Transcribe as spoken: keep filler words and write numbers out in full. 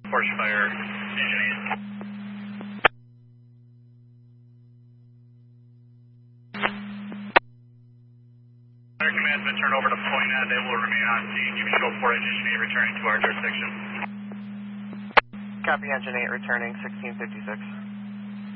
Force fire, engine eight. Fire command has been turned over to point A. They will remain on scene. You control four engine eight returning to our jurisdiction. Copy, engine eight returning, sixteen fifty-six.